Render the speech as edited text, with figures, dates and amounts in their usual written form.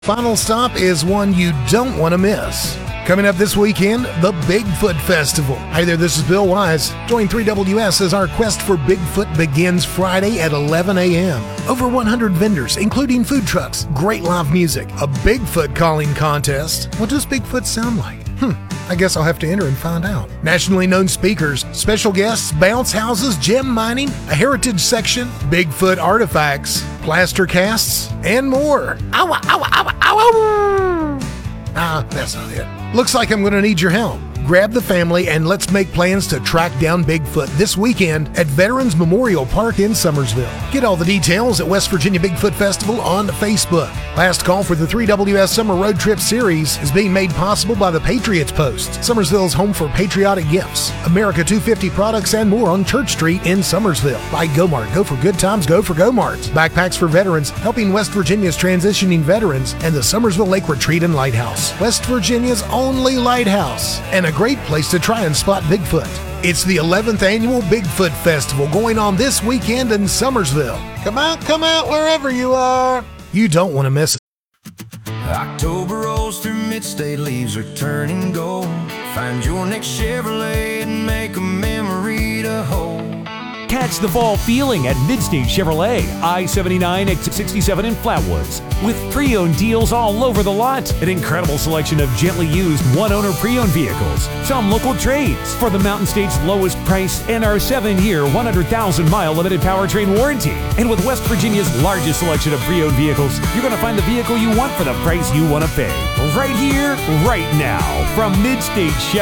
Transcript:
Final stop is one you don't want to miss. Coming up this weekend, the Bigfoot Festival. Hi there, this is Bill Wise. Join 3WS as our quest for Bigfoot begins Friday at 11 a.m. Over 100 vendors, including food trucks, great live music, a Bigfoot calling contest. What does Bigfoot sound like? I guess I'll have to enter and find out. Nationally known speakers, special guests, bounce houses, gem mining, a heritage section, Bigfoot artifacts, plaster casts, and more. Ow, ow, ow, ow, ow. That's not it. Looks like I'm going to need your help. Grab the family and let's make plans to track down Bigfoot this weekend at Veterans Memorial Park in Summersville. Get all the details at West Virginia Bigfoot Festival on Facebook. Last call for the 3WS Summer Road Trip Series is being made possible by the Patriots Post, Summersville's home for patriotic gifts, America 250 products, and more on Church Street in Summersville. By Go-Mart. Go for good times, go for Go-Mart. Backpacks for veterans, helping West Virginia's transitioning veterans, and the Summersville Lake Retreat and Lighthouse. West Virginia's only lighthouse, and a great place to try and spot Bigfoot. It's the 11th annual Bigfoot Festival going on this weekend in Summersville. Come out wherever you are. You don't want to miss it. October rolls through mid-state, leaves are turning gold. Find your next Chevrolet and make a memory to hold. Catch the fall feeling at Midstate Chevrolet, I-79, exit 67 in Flatwoods. With pre-owned deals all over the lot, an incredible selection of gently used one-owner pre-owned vehicles, some local trades for the Mountain State's lowest price, and our 7-year, 100,000-mile limited powertrain warranty. And with West Virginia's largest selection of pre-owned vehicles, you're going to find the vehicle you want for the price you want to pay. Right here, right now, from Midstate Chevrolet.